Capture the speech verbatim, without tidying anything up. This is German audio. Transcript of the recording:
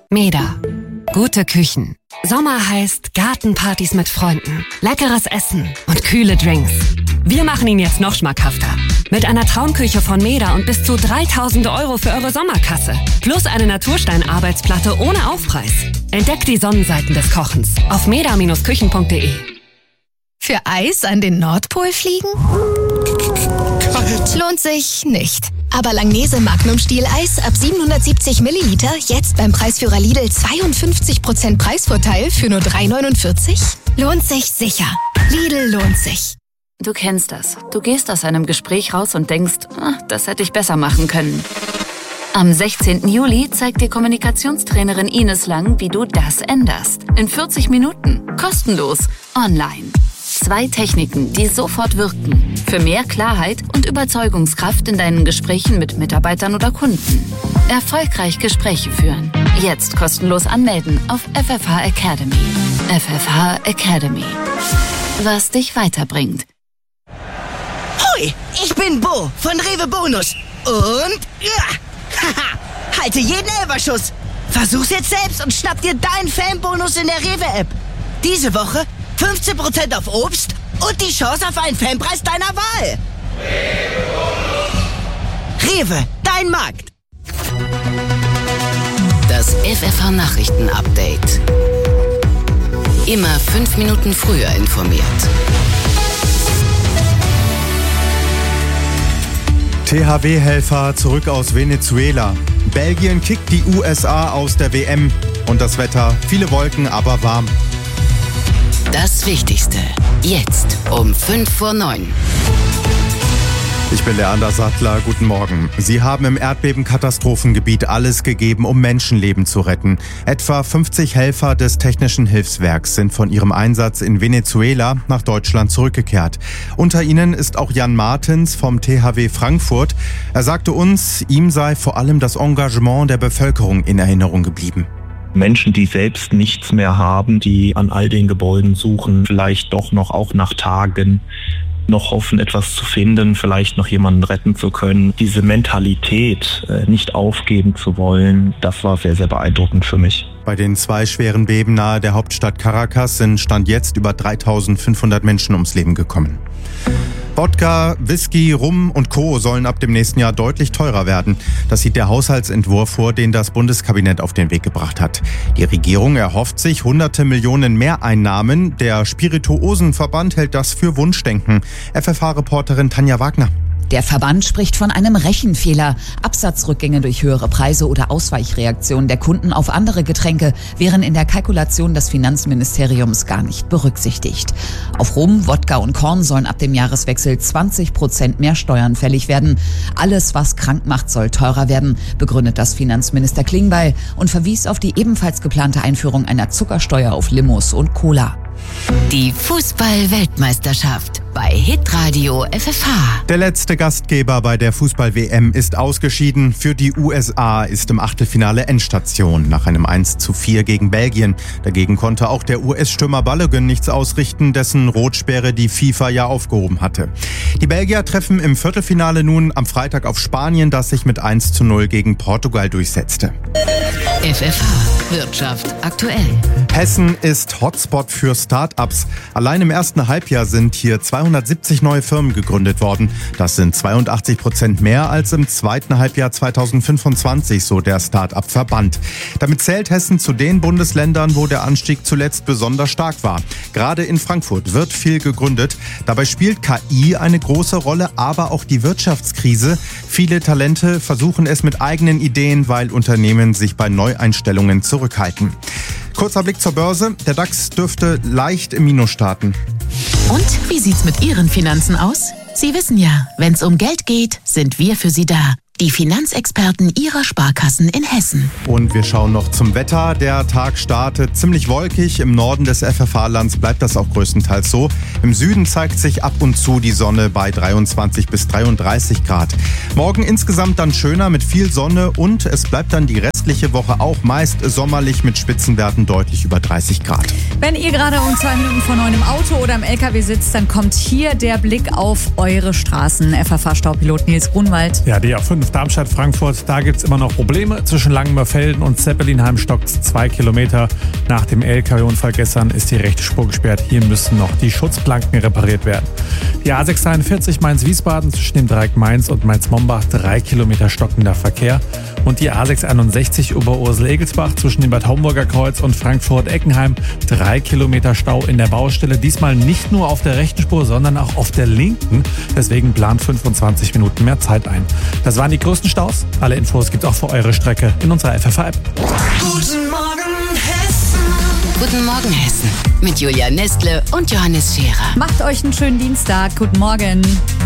Meda. Gute Küchen. Sommer heißt Gartenpartys mit Freunden, leckeres Essen und kühle Drinks. Wir machen ihn jetzt noch schmackhafter. Mit einer Traumküche von Meda und bis zu dreitausend Euro für eure Sommerkasse. Plus eine Naturstein-Arbeitsplatte ohne Aufpreis. Entdeckt die Sonnenseiten des Kochens auf meda Bindestrich küchen punkt de. Für Eis an den Nordpol fliegen? Kalt. Lohnt sich nicht. Aber Langnese Magnum Stieleis ab siebenhundertsiebzig Milliliter jetzt beim Preisführer Lidl zweiundfünfzig Prozent Preisvorteil für nur drei neunundvierzig? Lohnt sich sicher. Lidl lohnt sich. Du kennst das. Du gehst aus einem Gespräch raus und denkst, ah, das hätte ich besser machen können. Am sechzehnten Juli zeigt dir Kommunikationstrainerin Ines Lang, wie du das änderst. In vierzig Minuten. Kostenlos. Online. Zwei Techniken, die sofort wirken. Für mehr Klarheit und Überzeugungskraft in deinen Gesprächen mit Mitarbeitern oder Kunden. Erfolgreich Gespräche führen. Jetzt kostenlos anmelden auf F F H Academy. F F H Academy. Was dich weiterbringt. Hoi, ich bin Bo von Rewe Bonus. Und ja, haha, halte jeden Elferschuss. Versuch's jetzt selbst und schnapp dir deinen Fanbonus in der Rewe-App. Diese Woche fünfzehn Prozent auf Obst und die Chance auf einen Fanpreis deiner Wahl. Rewe, dein Markt. Das F F H-Nachrichten-Update. Immer fünf Minuten früher informiert. T H W-Helfer zurück aus Venezuela. Belgien kickt die U S A aus der W M. Und das Wetter, viele Wolken, aber warm. Das Wichtigste, jetzt um fünf vor neun. Ich bin der Anders Sattler, guten Morgen. Sie haben im Erdbebenkatastrophengebiet alles gegeben, um Menschenleben zu retten. Etwa fünfzig Helfer des Technischen Hilfswerks sind von ihrem Einsatz in Venezuela nach Deutschland zurückgekehrt. Unter ihnen ist auch Jan Martens vom T H W Frankfurt. Er sagte uns, ihm sei vor allem das Engagement der Bevölkerung in Erinnerung geblieben. Menschen, die selbst nichts mehr haben, die an all den Gebäuden suchen, vielleicht doch noch auch nach Tagen noch hoffen, etwas zu finden, vielleicht noch jemanden retten zu können. Diese Mentalität, nicht aufgeben zu wollen, das war sehr, sehr beeindruckend für mich. Bei den zwei schweren Beben nahe der Hauptstadt Caracas sind Stand jetzt über dreitausendfünfhundert Menschen ums Leben gekommen. Wodka, Whisky, Rum und Co. sollen ab dem nächsten Jahr deutlich teurer werden. Das sieht der Haushaltsentwurf vor, den das Bundeskabinett auf den Weg gebracht hat. Die Regierung erhofft sich hunderte Millionen Mehreinnahmen. Der Spirituosenverband hält das für Wunschdenken. F F H-Reporterin Tanja Wagner. Der Verband spricht von einem Rechenfehler. Absatzrückgänge durch höhere Preise oder Ausweichreaktionen der Kunden auf andere Getränke wären in der Kalkulation des Finanzministeriums gar nicht berücksichtigt. Auf Rum, Wodka und Korn sollen ab dem Jahreswechsel zwanzig Prozent mehr Steuern fällig werden. Alles, was krank macht, soll teurer werden, begründet das Finanzminister Klingbeil und verwies auf die ebenfalls geplante Einführung einer Zuckersteuer auf Limos und Cola. Die Fußball-Weltmeisterschaft bei Hitradio F F H. Der letzte Gastgeber bei der Fußball-W M ist ausgeschieden. Für die U S A ist im Achtelfinale Endstation nach einem eins zu vier gegen Belgien. Dagegen konnte auch der U S-Stürmer Balogun nichts ausrichten, dessen Rotsperre die FIFA ja aufgehoben hatte. Die Belgier treffen im Viertelfinale nun am Freitag auf Spanien, das sich mit eins zu null gegen Portugal durchsetzte. F F H Wirtschaft aktuell. Hessen ist Hotspot für Start-ups. Allein im ersten Halbjahr sind hier zweihundertsiebzig neue Firmen gegründet worden. Das sind zweiundachtzig Prozent mehr als im zweiten Halbjahr zweitausendfünfundzwanzig, so der Start-up-Verband. Damit zählt Hessen zu den Bundesländern, wo der Anstieg zuletzt besonders stark war. Gerade in Frankfurt wird viel gegründet. Dabei spielt K I eine große Rolle, aber auch die Wirtschaftskrise. Viele Talente versuchen es mit eigenen Ideen, weil Unternehmen sich bei Neueinstellungen zurückhalten. Kurzer Blick zur Börse. Der DAX dürfte leicht im Minus starten. Und wie sieht's mit Ihren Finanzen aus? Sie wissen ja, wenn's um Geld geht, sind wir für Sie da. Die Finanzexperten Ihrer Sparkassen in Hessen. Und wir schauen noch zum Wetter. Der Tag startet ziemlich wolkig. Im Norden des F F H-Lands bleibt das auch größtenteils so. Im Süden zeigt sich ab und zu die Sonne bei dreiundzwanzig bis dreiunddreißig Grad. Morgen insgesamt dann schöner mit viel Sonne und es bleibt dann die restliche Woche auch meist sommerlich mit Spitzenwerten deutlich über dreißig Grad. Wenn ihr gerade um zwei Minuten vor neun im Auto oder im L K W sitzt, dann kommt hier der Blick auf eure Straßen. F F H-Staupilot Nils Grunwald. Ja, die A fünf fünf Darmstadt-Frankfurt, da gibt es immer noch Probleme. Zwischen Langenmörfelden und Zeppelinheim stockt es zwei Kilometer. Nach dem L K W-Unfall gestern ist die rechte Spur gesperrt. Hier müssen noch die Schutzplanken repariert werden. Die A sechs dreiundvierzig Mainz-Wiesbaden zwischen dem Dreieck Mainz und Mainz-Mombach, drei Kilometer stockender Verkehr. Und die A sechs einundsechzig Oberursel-Egelsbach zwischen dem Bad Homburger Kreuz und Frankfurt-Eckenheim, drei Kilometer Stau in der Baustelle. Diesmal nicht nur auf der rechten Spur, sondern auch auf der linken. Deswegen plant fünfundzwanzig Minuten mehr Zeit ein. Das waren die größten Staus. Alle Infos gibt's auch für eure Strecke in unserer F F A-App. Guten Morgen Hessen. Guten Morgen Hessen. Mit Julia Nestle und Johannes Scherer. Macht euch einen schönen Dienstag. Guten Morgen.